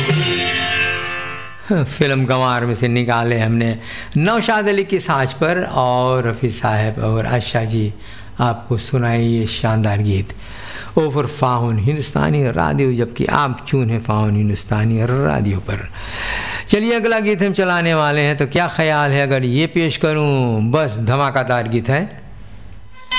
Film गंवार में से निकाले हमने नौशाद अली की साज पर और रफ़ी साहब और आशा जी आपको सुनाई ये शानदार गीत ओवर फाउन हिंदुस्तानी रेडियो, जबकि आप चून है फाउन हिंदुस्तानी रेडियो पर। चलिए अगला गीत हम चलाने वाले हैं, तो क्या ख्याल है अगर ये पेश करूं? बस धमाकेदार गीत है।